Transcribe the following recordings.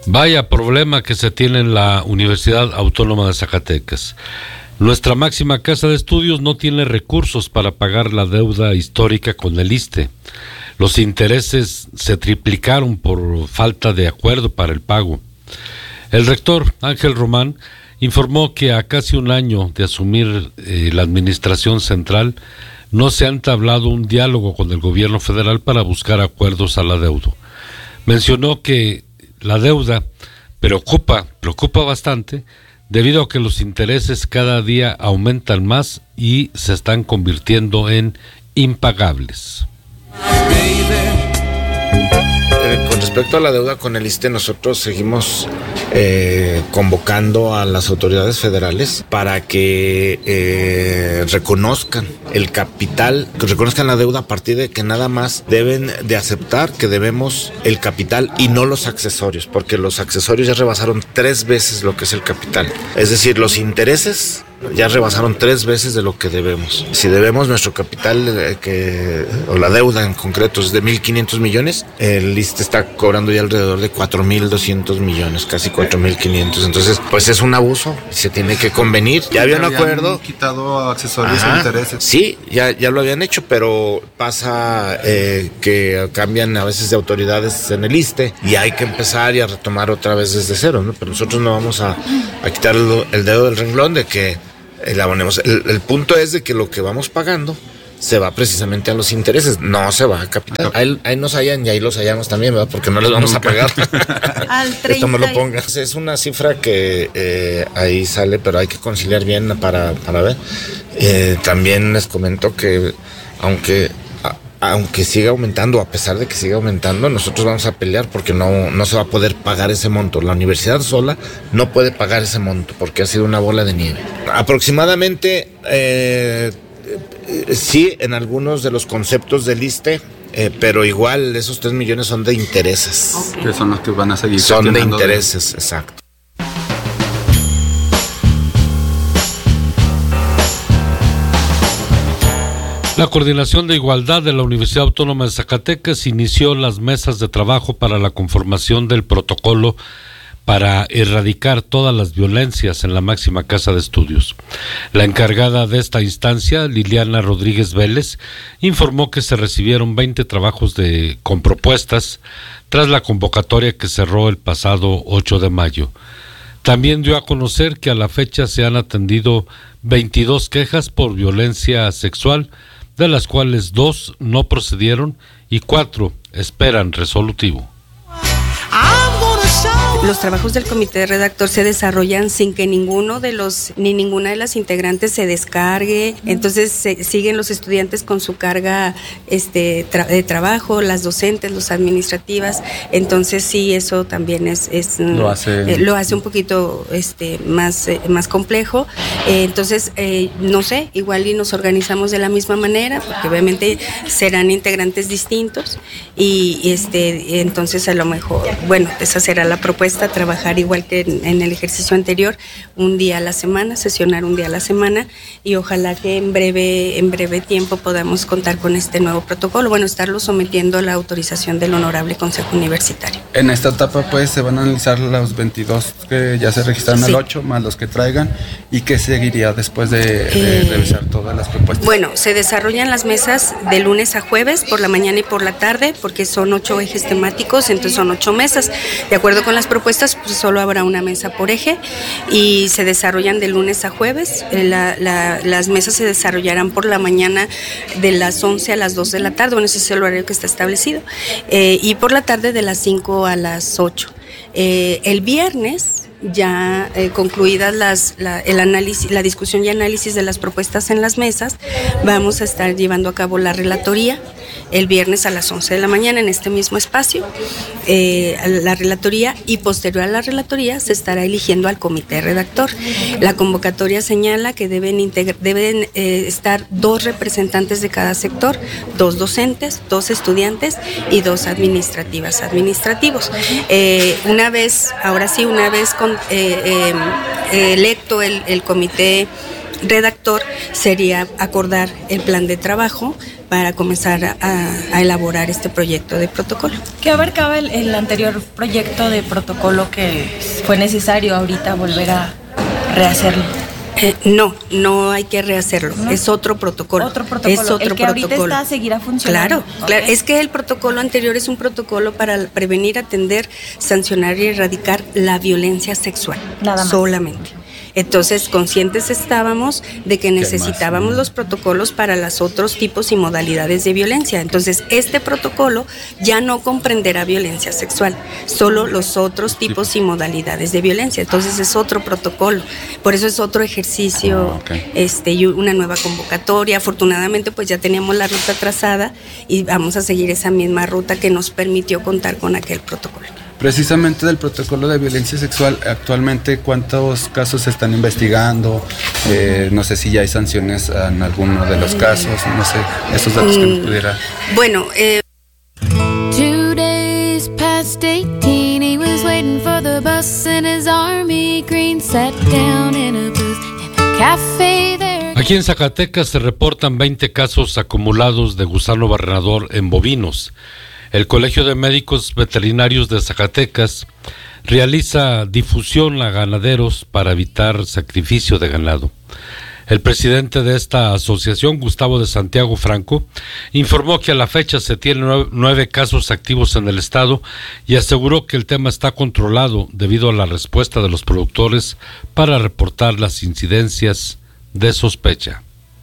Vaya problema que se tiene en la Universidad Autónoma de Zacatecas. Nuestra máxima casa de estudios no tiene recursos para pagar la deuda histórica con el ISSSTE. Los intereses se triplicaron por falta de acuerdo para el pago. El rector, Ángel Román, informó que a casi un año de asumir la administración central, no se ha entablado un diálogo con el gobierno federal para buscar acuerdos al adeudo. Mencionó que la deuda preocupa bastante debido a que los intereses cada día aumentan más y se están convirtiendo en impagables. Con respecto a la deuda con el ISSSTE, nosotros seguimos convocando a las autoridades federales para que reconozcan el capital, que reconozcan la deuda a partir de que nada más deben de aceptar que debemos el capital y no los accesorios, porque los accesorios ya rebasaron 3 veces lo que es el capital. Es decir, los intereses ya rebasaron 3 veces de lo que debemos. Si debemos nuestro capital, o la deuda en concreto es de 1,500 millones, el ISSSTE está cobrando ya alrededor de 4,200 millones, casi 4,500. Entonces, pues es un abuso, se tiene que convenir. Ya había un acuerdo. Quitado accesorios e intereses. Sí, ya lo habían hecho, pero pasa que cambian a veces de autoridades en el ISSSTE y hay que empezar y a retomar otra vez desde cero, ¿no? Pero nosotros no vamos a quitar el dedo del renglón de que la abonemos. El punto es de que lo que vamos pagando se va precisamente a los intereses, no se va a capital. Ahí nos hallan y ahí los hallamos también, ¿verdad? Porque no les vamos a pagar. Al 30. Esto me lo pongas. Es una cifra que ahí sale, pero hay que conciliar bien para ver. También les comento que aunque siga aumentando, a pesar de que siga aumentando, nosotros vamos a pelear porque no se va a poder pagar ese monto. La universidad sola no puede pagar ese monto porque ha sido una bola de nieve. Aproximadamente, sí, en algunos de los conceptos del ISSSTE, pero igual esos 3 millones son de intereses. Okay. Que son los que van a seguir. Son de intereses, exacto. La Coordinación de Igualdad de la Universidad Autónoma de Zacatecas inició las mesas de trabajo para la conformación del protocolo para erradicar todas las violencias en la máxima casa de estudios. La encargada de esta instancia, Liliana Rodríguez Vélez, informó que se recibieron 20 trabajos con propuestas tras la convocatoria que cerró el pasado 8 de mayo. También dio a conocer que a la fecha se han atendido 22 quejas por violencia sexual, de las cuales 2 no procedieron y 4 esperan resolutivo. Los trabajos del comité redactor se desarrollan sin que ni ninguna de las integrantes se descargue, entonces siguen los estudiantes con su carga de trabajo, las docentes, los administrativas, entonces sí, eso también lo hace un poquito más complejo, entonces no sé, igual y nos organizamos de la misma manera, porque obviamente serán integrantes distintos y entonces a lo mejor, bueno, esa será la propuesta, trabajar igual que en el ejercicio anterior, un día a la semana, sesionar un día a la semana y ojalá que en breve tiempo podamos contar con este nuevo protocolo, bueno, estarlo sometiendo a la autorización del Honorable Consejo Universitario. En esta etapa pues se van a analizar los 22 que ya se registraron al 8, más los que traigan, y qué seguiría después de revisar todas las propuestas. Bueno, se desarrollan las mesas de lunes a jueves, por la mañana y por la tarde, porque son 8 ejes temáticos, entonces son 8 mesas. De acuerdo con las propuestas, pues solo habrá una mesa por eje y se desarrollan de lunes a jueves. Las mesas se desarrollarán por la mañana de las 11 a las 2 de la tarde, bueno, ese es el horario que está establecido, y por la tarde de las 5 a las 8. El viernes, ya concluidas el análisis, la discusión y análisis de las propuestas en las mesas, vamos a estar llevando a cabo la relatoría el viernes a las 11 de la mañana en este mismo espacio, la relatoría, y posterior a la relatoría se estará eligiendo al comité redactor. La convocatoria señala que deben estar 2 representantes de cada sector, 2 docentes, 2 estudiantes y 2 administrativos. Una vez electo el comité redactor sería acordar el plan de trabajo para comenzar a elaborar este proyecto de protocolo. ¿Qué abarcaba el anterior proyecto de protocolo que fue necesario ahorita volver a rehacerlo? No hay que rehacerlo, ¿no? Es otro protocolo. Es otro el que ahorita está seguirá funcionando. Claro, es que el protocolo anterior es un protocolo para prevenir, atender, sancionar y erradicar la violencia sexual. Nada más. Solamente. Entonces, conscientes estábamos de que necesitábamos los protocolos para los otros tipos y modalidades de violencia. Entonces, este protocolo ya no comprenderá violencia sexual, solo los otros tipos y modalidades de violencia. Entonces, es otro protocolo. Por eso es otro ejercicio, y una nueva convocatoria. Afortunadamente, pues ya teníamos la ruta trazada y vamos a seguir esa misma ruta que nos permitió contar con aquel protocolo. Precisamente del protocolo de violencia sexual, actualmente, ¿cuántos casos se están investigando? No sé si ya hay sanciones en alguno de los casos, no sé, esos datos que nos pudiera... Bueno, 2 days past 18, he was waiting for the bus in his army green, sat down in a booth in a cafe there. Aquí en Zacatecas se reportan 20 casos acumulados de gusano barrenador en bovinos. El Colegio de Médicos Veterinarios de Zacatecas realiza difusión a ganaderos para evitar sacrificio de ganado. El presidente de esta asociación, Gustavo de Santiago Franco, informó que a la fecha se tienen 9 casos activos en el estado y aseguró que el tema está controlado debido a la respuesta de los productores para reportar las incidencias de sospecha.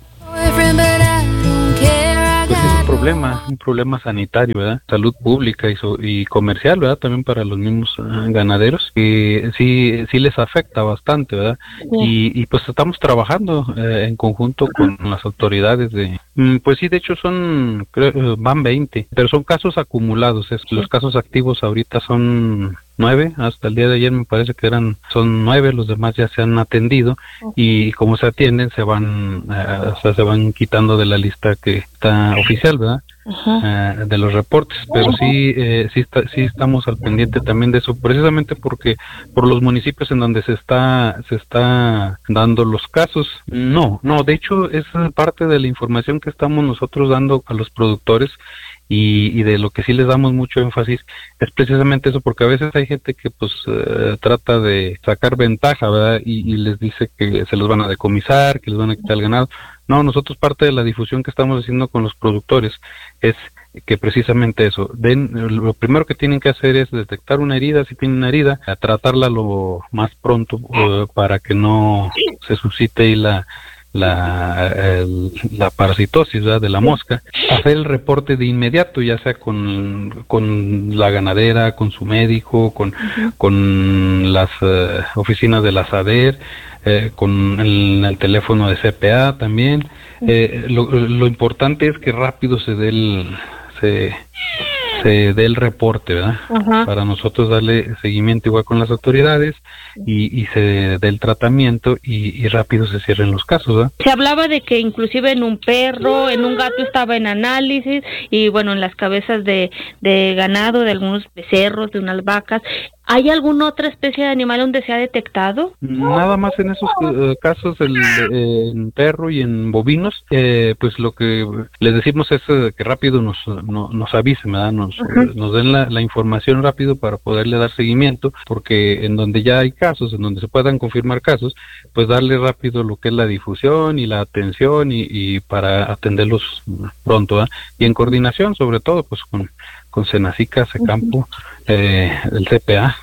Pues es un problema sanitario, ¿verdad? Salud pública y comercial, ¿verdad? También para los mismos ganaderos, que sí les afecta bastante, ¿verdad? Y pues estamos trabajando en conjunto con las autoridades pues sí, de hecho van 20, pero son casos acumulados, los casos activos ahorita son 9, hasta el día de ayer me parece que son 9, los demás ya se han atendido y como se atienden se van quitando de la lista que está oficial, ¿verdad? De los reportes, pero sí estamos al pendiente también de eso, precisamente porque por los municipios en donde se está dando los casos, no, de hecho es parte de la información que estamos nosotros dando a los productores. Y de lo que sí les damos mucho énfasis es precisamente eso, porque a veces hay gente que pues trata de sacar ventaja, ¿verdad? Y les dice que se los van a decomisar, que les van a quitar el ganado. No, nosotros parte de la difusión que estamos haciendo con los productores es que precisamente eso, lo primero que tienen que hacer es detectar una herida, si tienen una herida, tratarla lo más pronto para que no se suscite ahí la parasitosis, ¿verdad?, de la mosca, hacer el reporte de inmediato, ya sea con la ganadera, con su médico, con las oficinas de la SADER, con el teléfono de CPA también. Lo importante es que rápido se dé el reporte, ¿verdad? Para nosotros darle seguimiento igual con las autoridades y se dé el tratamiento y rápido se cierren los casos, ¿verdad? Se hablaba de que inclusive en un perro, en un gato estaba en análisis y bueno, en las cabezas de ganado, de algunos becerros, de unas vacas. ¿Hay alguna otra especie de animal donde se ha detectado? Nada más en esos casos, en perro y en bovinos, pues lo que les decimos es que rápido nos avisen, ¿verdad? Nos den la información rápido para poderle dar seguimiento, porque en donde ya hay casos, en donde se puedan confirmar casos, pues darle rápido lo que es la difusión y la atención y para atenderlos pronto, ¿verdad? Y en coordinación, sobre todo, pues con Senacica, Secampo, el CPA.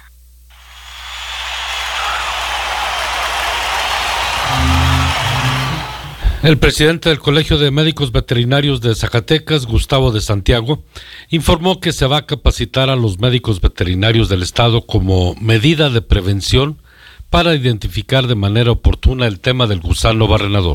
El presidente del Colegio de Médicos Veterinarios de Zacatecas, Gustavo de Santiago, informó que se va a capacitar a los médicos veterinarios del estado como medida de prevención para identificar de manera oportuna el tema del gusano barrenador.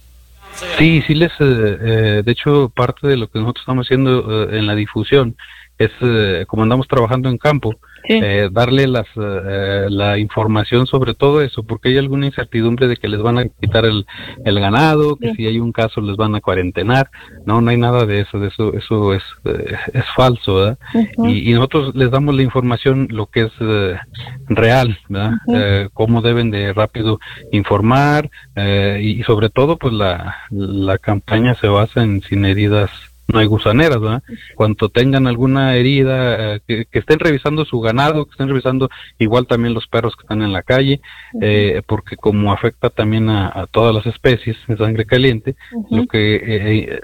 Sí, de hecho parte de lo que nosotros estamos haciendo en la difusión como andamos trabajando en campo, darle la información sobre todo eso, porque hay alguna incertidumbre de que les van a quitar el ganado, que si hay un caso les van a cuarentenar. No hay nada de eso, eso es falso, ¿verdad? Y nosotros les damos la información, lo que es real, ¿verdad? Cómo deben de rápido informar, y sobre todo pues la campaña se basa en sin heridas no hay gusaneras, ¿verdad? Cuando tengan alguna herida, que estén revisando su ganado, que estén revisando igual también los perros que están en la calle, porque como afecta también a todas las especies de sangre caliente, lo que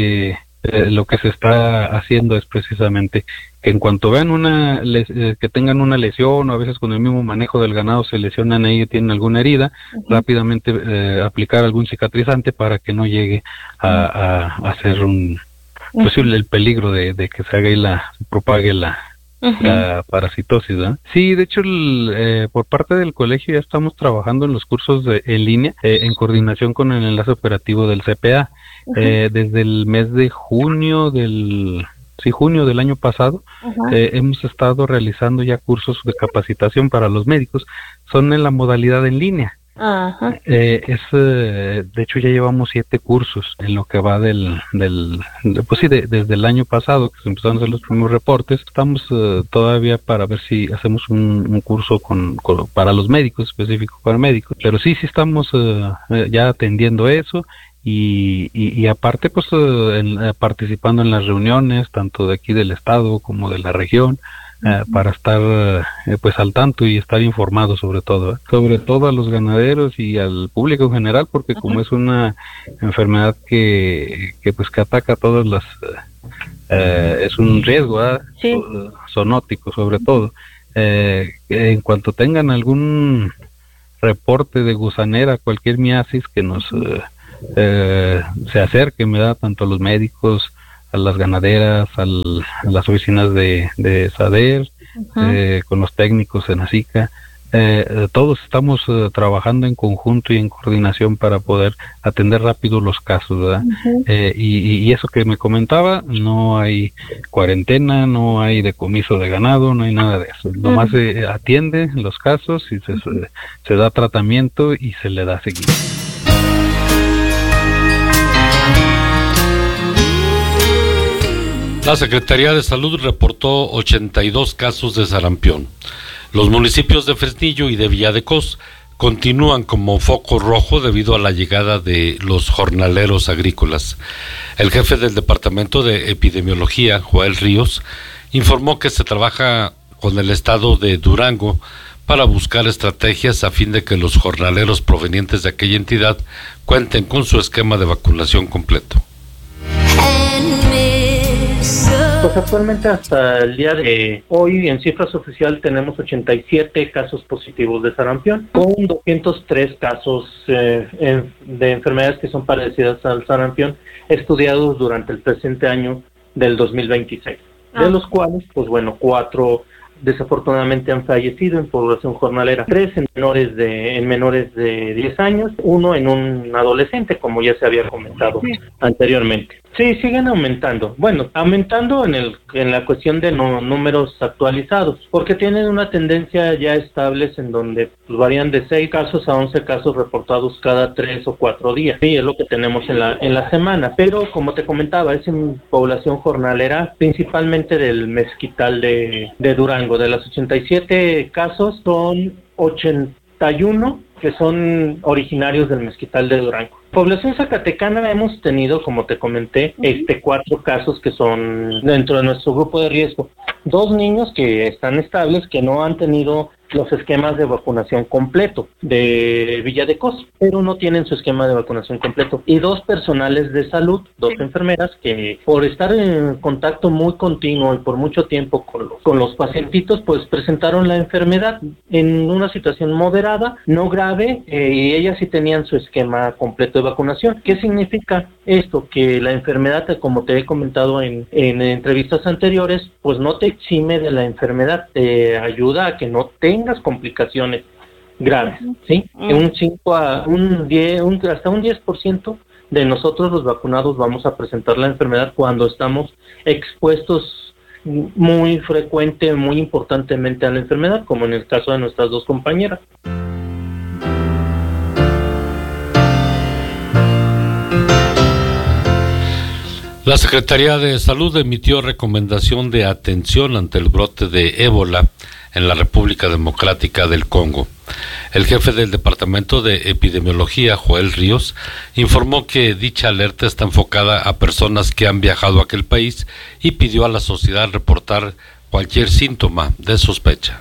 se está haciendo es precisamente que en cuanto vean que tengan una lesión, o a veces con el mismo manejo del ganado se lesionan ahí y tienen alguna herida, rápidamente aplicar algún cicatrizante para que no llegue a hacer posible el peligro de que se haga y se propague la parasitosis, ¿verdad? Sí, de hecho, por parte del colegio ya estamos trabajando en los cursos en línea, en coordinación con el enlace operativo del CPA. Desde el mes de junio del año pasado, hemos estado realizando ya cursos de capacitación para los médicos. Son en la modalidad en línea. De hecho ya llevamos 7 cursos en lo que va desde el año pasado que se empezaron a hacer los primeros reportes. Estamos todavía para ver si hacemos un curso para los médicos, específico para médicos, pero sí estamos ya atendiendo eso. Y aparte pues participando en las reuniones tanto de aquí del estado como de la región, para estar pues al tanto y estar informados sobre todo a los ganaderos y al público en general, porque como es una enfermedad que ataca a todas las es un riesgo zoonótico sobre todo. En cuanto tengan algún reporte de gusanera, cualquier miasis, que nos se acerquen, ¿verdad? Tanto a los médicos, a las ganaderas, a las oficinas de SADER, con los técnicos en ASICA. Todos estamos trabajando en conjunto y en coordinación para poder atender rápido los casos, ¿verdad? Y eso que me comentaba, no hay cuarentena, no hay decomiso de ganado, no hay nada de eso. Nomás se atiende los casos y se da tratamiento y se le da seguimiento. La Secretaría de Salud reportó 82 casos de sarampión. Los municipios de Fresnillo y de Villa de Cos continúan como foco rojo debido a la llegada de los jornaleros agrícolas. El jefe del Departamento de Epidemiología, Joel Ríos, informó que se trabaja con el estado de Durango para buscar estrategias a fin de que los jornaleros provenientes de aquella entidad cuenten con su esquema de vacunación completo. Pues actualmente hasta el día de hoy en cifras oficiales tenemos 87 casos positivos de sarampión, con 203 casos de enfermedades que son parecidas al sarampión estudiados durante el presente año del 2026, de los cuales, pues bueno, 4 desafortunadamente han fallecido en población jornalera, 3 en menores de 10 años, 1 en un adolescente, como ya se había comentado anteriormente. Sí, siguen aumentando. Bueno, aumentando en la cuestión de números actualizados, porque tienen una tendencia ya estable en donde pues, varían de 6 casos a 11 casos reportados cada 3 o 4 días. Sí, es lo que tenemos en la semana. Pero como te comentaba, es en población jornalera, principalmente del mezquital de Durango. De las 87 casos, son 81 que son originarios del mezquital de Durango. Población zacatecana hemos tenido, como te comenté, 4 casos que son dentro de nuestro grupo de riesgo. 2 niños que están estables, que no han tenido los esquemas de vacunación completo de Villa de Cos, pero no tienen su esquema de vacunación completo. Y 2 personales de salud, 2 enfermeras, que por estar en contacto muy continuo y por mucho tiempo con los pacientitos, pues presentaron la enfermedad en una situación moderada, no grave, y ellas sí tenían su esquema completo de vacunación. ¿Qué significa esto? Que la enfermedad, como te he comentado en entrevistas anteriores, pues no te exime de la enfermedad, te ayuda a que no tengas complicaciones graves, ¿sí? Hasta un 10% de nosotros los vacunados vamos a presentar la enfermedad cuando estamos expuestos muy frecuente, muy importantemente a la enfermedad, como en el caso de nuestras dos compañeras. La Secretaría de Salud emitió recomendación de atención ante el brote de ébola en la República Democrática del Congo. El jefe del Departamento de Epidemiología, Joel Ríos, informó que dicha alerta está enfocada a personas que han viajado a aquel país y pidió a la sociedad reportar cualquier síntoma de sospecha.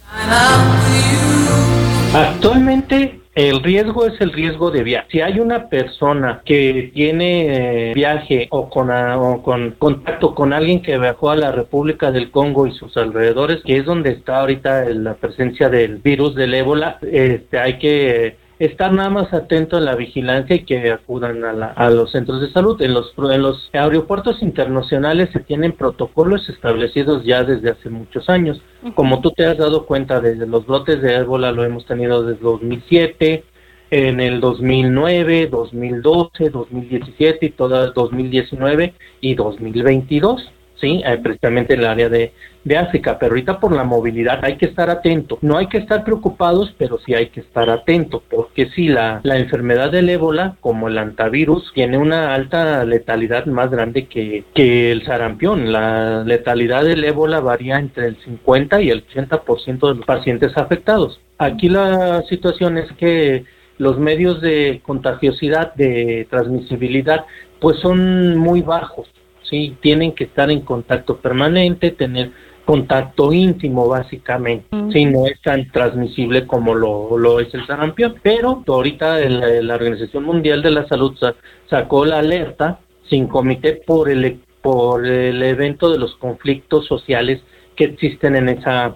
Actualmente el riesgo es el riesgo de viaje. Si hay una persona que tiene viaje o con contacto con alguien que viajó a la República del Congo y sus alrededores, que es donde está ahorita la presencia del virus del ébola, hay que estar nada más atento a la vigilancia y que acudan a los centros de salud. En los aeropuertos internacionales se tienen protocolos establecidos ya desde hace muchos años. Como tú te has dado cuenta, desde los brotes de ébola lo hemos tenido desde 2007, en el 2009, 2012, 2017 y todas 2019 y 2022. Sí, precisamente en el área de África, pero ahorita por la movilidad hay que estar atento. No hay que estar preocupados, pero sí hay que estar atento, porque sí, la enfermedad del ébola, como el hantavirus, tiene una alta letalidad más grande que el sarampión. La letalidad del ébola varía entre el 50 y el 80% de los pacientes afectados. Aquí la situación es que los medios de contagiosidad, de transmisibilidad, pues son muy bajos. Sí, tienen que estar en contacto permanente, tener contacto íntimo básicamente. Sí, no es tan transmisible como lo es el sarampión, pero ahorita la Organización Mundial de la Salud sacó la alerta sin comité por el evento de los conflictos sociales que existen en esa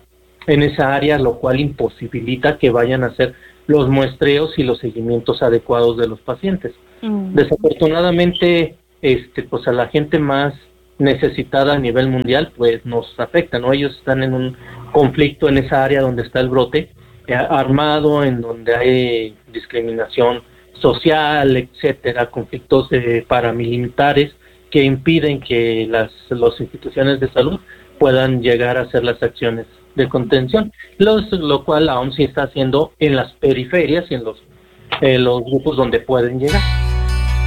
área, lo cual imposibilita que vayan a hacer los muestreos y los seguimientos adecuados de los pacientes. Desafortunadamente, pues a la gente más necesitada a nivel mundial, pues nos afecta, ¿no? Ellos están en un conflicto en esa área donde está el brote armado, en donde hay discriminación social, etcétera, conflictos paramilitares que impiden que las instituciones de salud puedan llegar a hacer las acciones de contención, lo cual la OMS está haciendo en las periferias y en los grupos donde pueden llegar.